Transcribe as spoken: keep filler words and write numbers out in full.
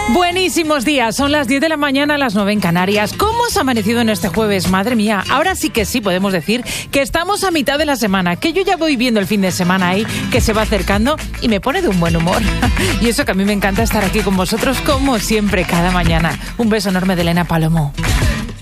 Buenísimos días, son las diez de la mañana, las nueve en Canarias. ¿Cómo os ha amanecido en este jueves? Madre mía, ahora sí que sí podemos decir que estamos a mitad de la semana, que yo ya voy viendo el fin de semana ahí, que se va acercando y me pone de un buen humor. Y eso que a mí me encanta estar aquí con vosotros como siempre, cada mañana. Un beso enorme de Elena Palomo.